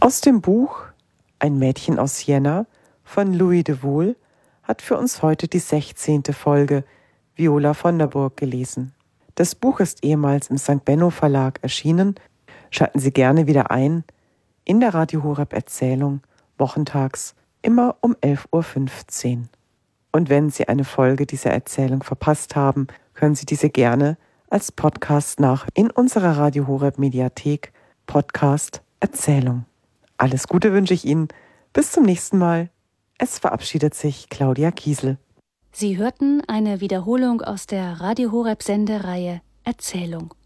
Aus dem Buch Ein Mädchen aus Siena von Louis de Wohl hat für uns heute die 16. Folge Viola von der Burg gelesen. Das Buch ist ehemals im St. Benno Verlag erschienen. Schalten Sie gerne wieder ein in der Radio Horeb Erzählung, wochentags, immer um 11.15 Uhr. Und wenn Sie eine Folge dieser Erzählung verpasst haben, können Sie diese gerne als Podcast in unserer Radio Horeb Mediathek Podcast Erzählung. Alles Gute wünsche ich Ihnen. Bis zum nächsten Mal. Es verabschiedet sich Claudia Kiesel. Sie hörten eine Wiederholung aus der Radio Horeb Sendereihe Erzählung.